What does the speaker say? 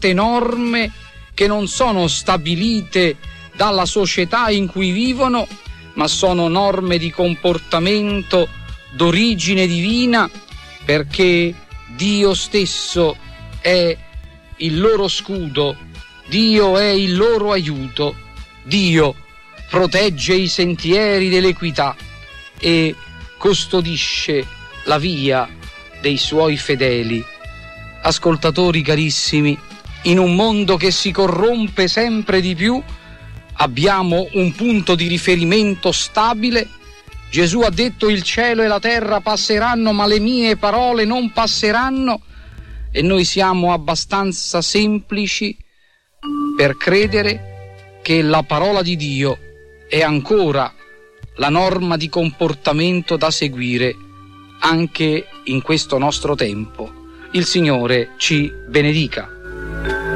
certe norme che non sono stabilite dalla società in cui vivono, ma sono norme di comportamento d'origine divina, perché Dio stesso è il loro scudo, Dio è il loro aiuto, Dio protegge i sentieri dell'equità e custodisce la via dei suoi fedeli. Ascoltatori carissimi, in un mondo che si corrompe sempre di più, abbiamo un punto di riferimento stabile. Gesù ha detto: il cielo e la terra passeranno, ma le mie parole non passeranno. E noi siamo abbastanza semplici per credere che la parola di Dio è ancora la norma di comportamento da seguire anche in questo nostro tempo. Il Signore ci benedica.